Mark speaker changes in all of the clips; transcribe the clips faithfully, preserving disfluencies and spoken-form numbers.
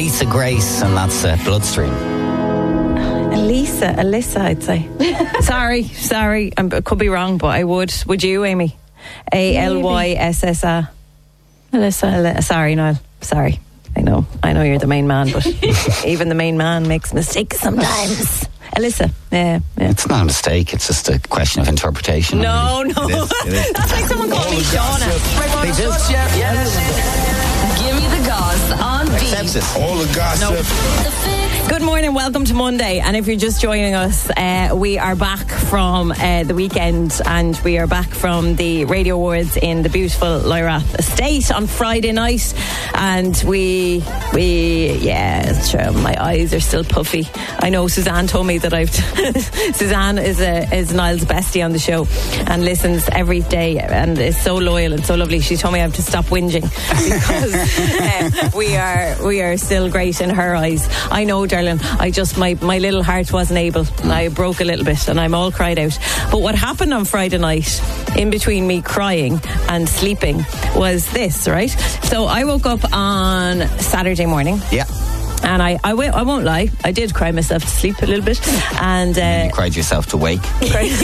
Speaker 1: Elisa Grace, and that's uh, Bloodstream.
Speaker 2: Elisa, Alyssa, I'd say. sorry, sorry, I could be wrong, but I would. Would you, Amy? A L Y S S A. Alyssa. Al- sorry, Niall. Sorry. I know. I know you're the main man, but even the main man makes mistakes sometimes. Alyssa. Yeah, yeah.
Speaker 1: It's not a mistake, it's just a question of interpretation.
Speaker 2: No, no.
Speaker 1: It is, it is.
Speaker 2: That's like someone called me Shauna.
Speaker 1: They do.
Speaker 3: Yes. Give me the goss on beat.
Speaker 1: Accepts it.
Speaker 4: All the gossip.
Speaker 2: Good morning, welcome to Monday. And if you're just joining us, uh, we are back from uh, the weekend, and we are back from the Radio Awards in the beautiful Lyrath Estate on Friday night. And we, we, yeah, it's true, my eyes are still puffy. I know Suzanne told me that I've, Suzanne is a, is Niall's bestie on the show and listens every day and is so loyal and so lovely. She told me I have to stop whinging because uh, we are, we are still great in her eyes. I know, darling, I just, my, my little heart wasn't able. I broke a little bit and I'm all cried out. But what happened on Friday night, in between me crying and sleeping, was this, right? So I woke up on Saturday morning.
Speaker 1: Yeah.
Speaker 2: And I, I, w- I won't lie, I did cry myself to sleep a little bit. And, uh,
Speaker 1: and you cried yourself to wake.
Speaker 2: Didn't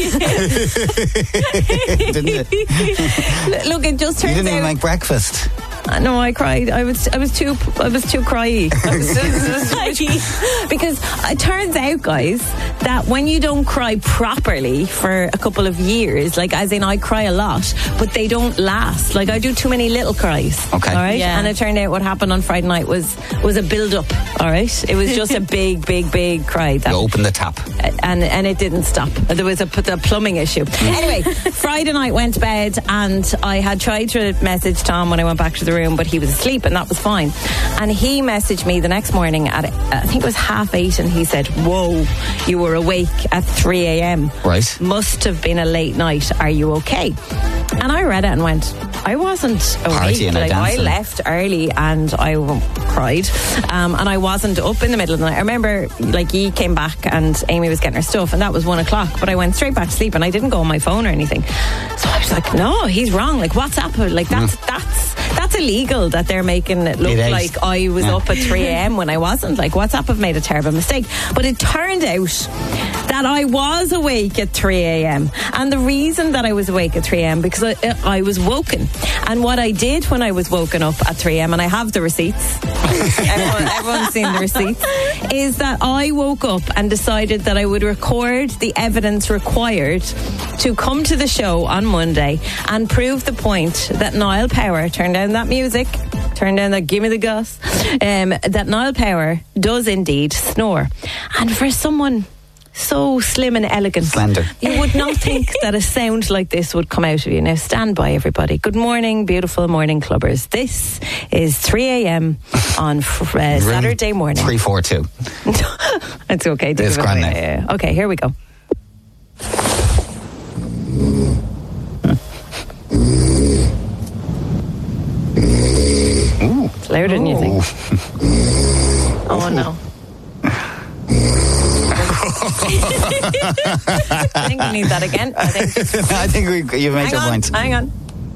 Speaker 1: you?
Speaker 2: Look, it just turns
Speaker 1: You didn't
Speaker 2: out.
Speaker 1: even make breakfast.
Speaker 2: No, I cried. I was, I was too, I was too cryy. I was, I was, because it turns out, guys, that when you don't cry properly for a couple of years, like as in I cry a lot, but they don't last. Like I do too many little cries.
Speaker 1: Okay.
Speaker 2: All right.
Speaker 3: Yeah.
Speaker 2: And it turned out what happened on Friday night was was a build up. All right. It was just a big, big, big cry. That,
Speaker 1: You opened the tap.
Speaker 2: and and it didn't stop. There was a, a plumbing issue. Anyway, Friday night went to bed, and I had tried to message Tom when I went back to the room, but he was asleep, and that was fine. And he messaged me the next morning at, I think it was half eight, and he said, whoa, you were awake at three a.m.
Speaker 1: Right.
Speaker 2: Must have been a late night. Are you okay? And I read it and went, I wasn't awake.
Speaker 1: Partying or
Speaker 2: Like, I
Speaker 1: dancing.
Speaker 2: left early and I w- cried, um, and I wasn't up in the middle of the night. I remember, like, he came back and Amy was getting her stuff, and that was one o'clock, but I went straight back to sleep and I didn't go on my phone or anything. So I was like, no, he's wrong. Like, what's happened? Like, that's mm. that's that's illegal that they're making it look
Speaker 1: It
Speaker 2: like I was
Speaker 1: yeah.
Speaker 2: up at three a.m. when I wasn't. Like, WhatsApp have made a terrible mistake. But it turned out that I was awake at three a.m. And the reason that I was awake at three a.m. because I, I was woken. And what I did when I was woken up at three a.m. and I have the receipts, everyone, everyone's seen the receipts, is that I woke up and decided that I would record the evidence required to come to the show on Monday and prove the point that Niall Power, turn down that music, turn down that give me the gus, um, that Niall Power does indeed snore. And for someone so slim and elegant,
Speaker 1: Slender,
Speaker 2: you would not think that a sound like this would come out of you. Now stand by, everybody. Good morning, beautiful morning clubbers. This is three a.m. on uh, Saturday morning.
Speaker 1: three four two.
Speaker 2: It's okay.
Speaker 1: It's grand now.
Speaker 2: Yeah. Okay, here we go.
Speaker 1: Ooh.
Speaker 2: It's louder than you think. Oh no. I think we need that again. I think,
Speaker 1: I think we, you've made
Speaker 2: hang
Speaker 1: your
Speaker 2: on,
Speaker 1: point.
Speaker 2: hang on.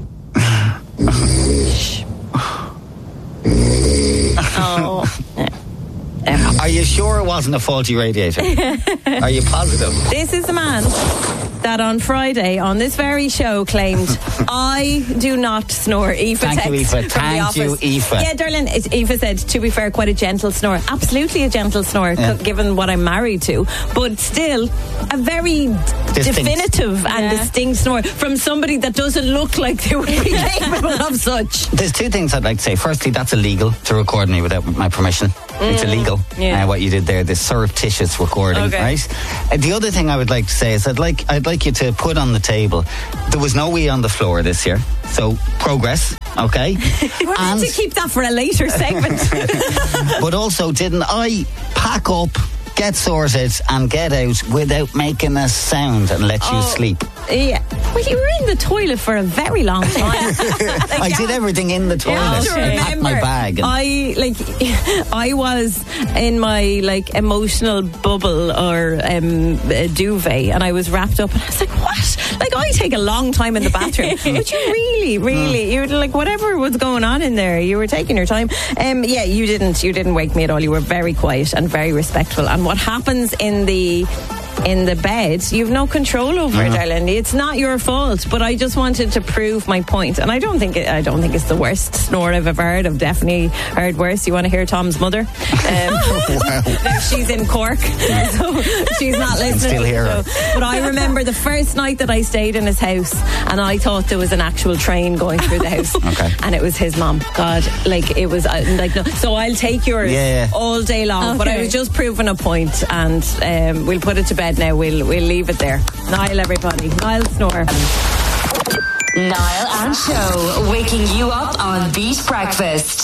Speaker 2: Oh. Yeah.
Speaker 1: Are you sure it wasn't a faulty radiator? Are you positive?
Speaker 2: This is the man that on Friday on this very show claimed, I do not snore. Aoife
Speaker 1: Thank
Speaker 2: text
Speaker 1: you, Aoife.
Speaker 2: from the
Speaker 1: Thank
Speaker 2: office.
Speaker 1: you, Aoife.
Speaker 2: Yeah, darling, it- Aoife said, to be fair, quite a gentle snore. Absolutely a gentle snore,
Speaker 1: Yeah.
Speaker 2: c- given what I'm married to. But still, a very
Speaker 1: Distinct.
Speaker 2: definitive and
Speaker 3: Yeah.
Speaker 2: distinct snore from somebody that doesn't look like they would be capable of such.
Speaker 1: There's two things I'd like to say. Firstly, that's illegal to record me without my permission. It's illegal.
Speaker 2: yeah.
Speaker 1: Uh, what you did there, this surreptitious recording,
Speaker 2: Okay.
Speaker 1: right? Uh, the other thing I would like to say is I'd like I'd like you to put on the table. There was no wee on the floor this year, so progress. Okay.
Speaker 2: We're meant to keep that for a later segment.
Speaker 1: But also, didn't I pack up, get sorted, and get out without making a sound and let you
Speaker 2: Oh.
Speaker 1: sleep?
Speaker 2: Yeah. Well, you were in the toilet for a very long time. Like,
Speaker 1: I did everything in the toilet.
Speaker 2: Yeah, sure,
Speaker 1: I packed my
Speaker 2: remember,
Speaker 1: bag. And
Speaker 2: I like, I was in my like emotional bubble or um, uh, duvet, and I was wrapped up, and I was like, "What?" Like, I take a long time in the bathroom, but you really, really, you were like, whatever was going on in there, you were taking your time. Um, yeah, you didn't, you didn't wake me at all. You were very quiet and very respectful. And what happens in the in the bed, you've no control over it, darling. It's not your fault, but I just wanted to prove my point. And I don't think it, I don't think it's the worst snore I've ever heard. I've definitely heard worse. You want to hear Tom's mother? Um,
Speaker 4: Wow.
Speaker 2: now she's in Cork, so she's not listening.
Speaker 1: still hear her.
Speaker 2: So- but I remember the first night that I stayed in his house, and I thought there was an actual train going through the house.
Speaker 1: Okay.
Speaker 2: And it was his mom. God, like it was uh, like no. So I'll take yours
Speaker 1: Yeah.
Speaker 2: all day long. But I
Speaker 3: Okay.
Speaker 2: was just proving a point, and um, we'll put it to bed now. We'll we'll leave it there. Niall, everybody. Niall snore.
Speaker 3: Niall and Show, waking you up on Beat Breakfast.